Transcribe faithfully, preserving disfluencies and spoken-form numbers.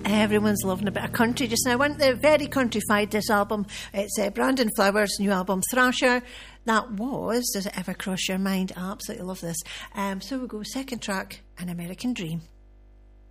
Everyone's loving a bit of country just now. Weren't they very countrified, this album? It's uh, Brandon Flowers' new album, Thrasher. That was Does It Ever Cross Your Mind? I absolutely love this. Um, so we'll go second track, An American Dream.